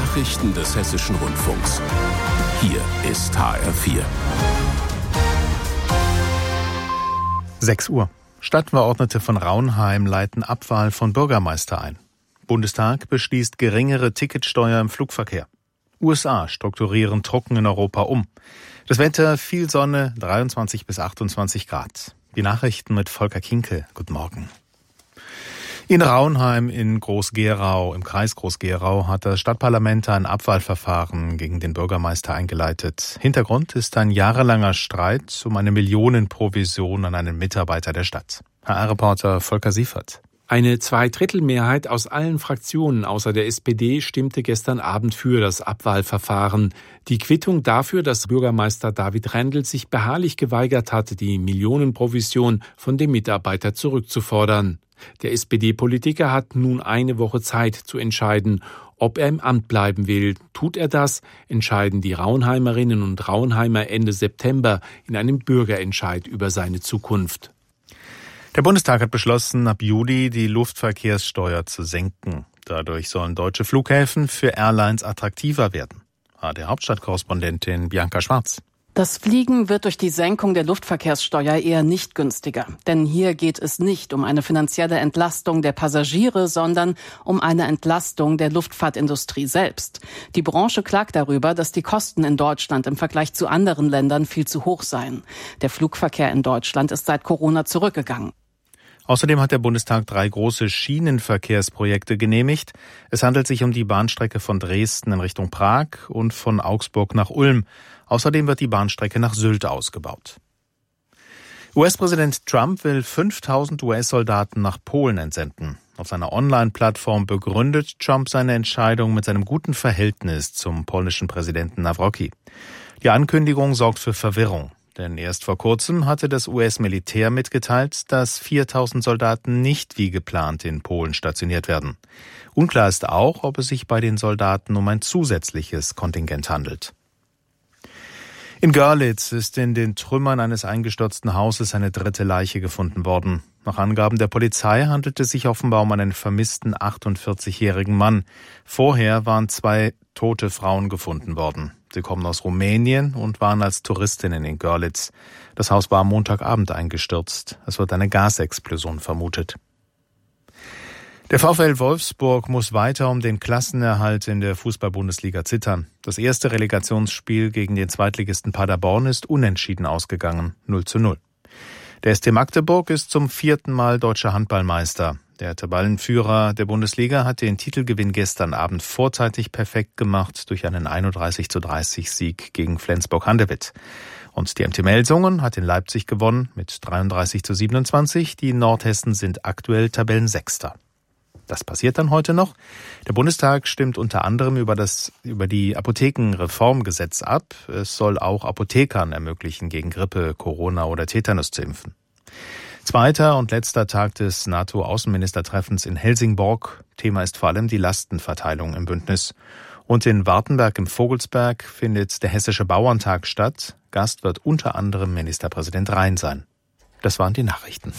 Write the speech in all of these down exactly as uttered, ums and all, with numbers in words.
Nachrichten des Hessischen Rundfunks. Hier ist H R vier. sechs Uhr. Stadtverordnete von Raunheim leiten Abwahl von Bürgermeister ein. Bundestag beschließt geringere Ticketsteuer im Flugverkehr. U S A strukturieren Trucken in Europa um. Das Wetter, viel Sonne, dreiundzwanzig bis achtundzwanzig Grad. Die Nachrichten mit Volker Kinkel. Guten Morgen. In Raunheim in Groß-Gerau, im Kreis Groß-Gerau, hat das Stadtparlament ein Abwahlverfahren gegen den Bürgermeister eingeleitet. Hintergrund ist ein jahrelanger Streit um eine Millionenprovision an einen Mitarbeiter der Stadt. H R-Reporter Volker Siefert. Eine Zweidrittelmehrheit aus allen Fraktionen außer der S P D stimmte gestern Abend für das Abwahlverfahren. Die Quittung dafür, dass Bürgermeister David Rendel sich beharrlich geweigert hatte, die Millionenprovision von dem Mitarbeiter zurückzufordern. Der S P D-Politiker hat nun eine Woche Zeit zu entscheiden, ob er im Amt bleiben will. Tut er das, entscheiden die Raunheimerinnen und Raunheimer Ende September in einem Bürgerentscheid über seine Zukunft. Der Bundestag hat beschlossen, ab Juli die Luftverkehrssteuer zu senken. Dadurch sollen deutsche Flughäfen für Airlines attraktiver werden. H D-Hauptstadtkorrespondentin Bianca Schwarz. Das Fliegen wird durch die Senkung der Luftverkehrssteuer eher nicht günstiger. Denn hier geht es nicht um eine finanzielle Entlastung der Passagiere, sondern um eine Entlastung der Luftfahrtindustrie selbst. Die Branche klagt darüber, dass die Kosten in Deutschland im Vergleich zu anderen Ländern viel zu hoch seien. Der Flugverkehr in Deutschland ist seit Corona zurückgegangen. Außerdem hat der Bundestag drei große Schienenverkehrsprojekte genehmigt. Es handelt sich um die Bahnstrecke von Dresden in Richtung Prag und von Augsburg nach Ulm. Außerdem wird die Bahnstrecke nach Sylt ausgebaut. U S-Präsident Trump will fünftausend U S-Soldaten nach Polen entsenden. Auf seiner Online-Plattform begründet Trump seine Entscheidung mit seinem guten Verhältnis zum polnischen Präsidenten Nawrocki. Die Ankündigung sorgt für Verwirrung. Denn erst vor kurzem hatte das U S-Militär mitgeteilt, dass viertausend Soldaten nicht wie geplant in Polen stationiert werden. Unklar ist auch, ob es sich bei den Soldaten um ein zusätzliches Kontingent handelt. In Görlitz ist in den Trümmern eines eingestürzten Hauses eine dritte Leiche gefunden worden. Nach Angaben der Polizei handelt es sich offenbar um einen vermissten achtundvierzigjährigen Mann. Vorher waren zwei tote Frauen gefunden worden. Sie kommen aus Rumänien und waren als Touristinnen in Görlitz. Das Haus war am Montagabend eingestürzt. Es wird eine Gasexplosion vermutet. Der VfL Wolfsburg muss weiter um den Klassenerhalt in der Fußball-Bundesliga zittern. Das erste Relegationsspiel gegen den Zweitligisten Paderborn ist unentschieden ausgegangen, null zu null. Der S T Magdeburg ist zum vierten Mal deutscher Handballmeister. Der Tabellenführer der Bundesliga hat den Titelgewinn gestern Abend vorzeitig perfekt gemacht durch einen einunddreißig zu dreißig Sieg gegen Flensburg-Handewitt. Und die M T Melsungen hat in Leipzig gewonnen mit dreiunddreißig zu siebenundzwanzig. Die Nordhessen sind aktuell Tabellensechster. Das passiert dann heute noch. Der Bundestag stimmt unter anderem über das, über die Apothekenreformgesetz ab. Es soll auch Apothekern ermöglichen, gegen Grippe, Corona oder Tetanus zu impfen. Zweiter und letzter Tag des NATO-Außenministertreffens in Helsingborg. Thema ist vor allem die Lastenverteilung im Bündnis. Und in Wartenberg im Vogelsberg findet der Hessische Bauerntag statt. Gast wird unter anderem Ministerpräsident Rhein sein. Das waren die Nachrichten.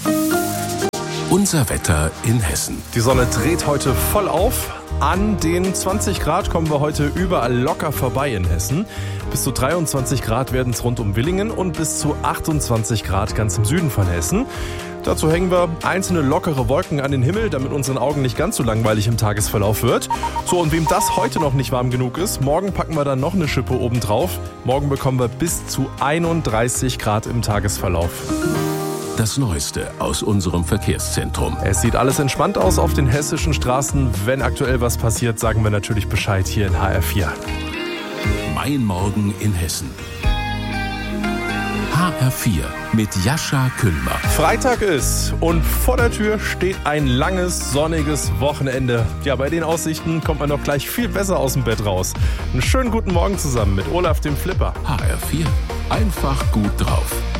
Unser Wetter in Hessen. Die Sonne dreht heute voll auf. An den zwanzig Grad kommen wir heute überall locker vorbei in Hessen. Bis zu dreiundzwanzig Grad werden es rund um Villingen und bis zu achtundzwanzig Grad ganz im Süden von Hessen. Dazu hängen wir einzelne lockere Wolken an den Himmel, damit unseren Augen nicht ganz so langweilig im Tagesverlauf wird. So, und wem das heute noch nicht warm genug ist, morgen packen wir dann noch eine Schippe oben drauf. Morgen bekommen wir bis zu einunddreißig Grad im Tagesverlauf. Das Neueste aus unserem Verkehrszentrum. Es sieht alles entspannt aus auf den hessischen Straßen. Wenn aktuell was passiert, sagen wir natürlich Bescheid hier in H R vier. Mein Morgen in Hessen. H R vier mit Jascha Kühlmer. Freitag ist und vor der Tür steht ein langes, sonniges Wochenende. Ja, bei den Aussichten kommt man doch gleich viel besser aus dem Bett raus. Einen schönen guten Morgen zusammen mit Olaf dem Flipper. H R vier. Einfach gut drauf.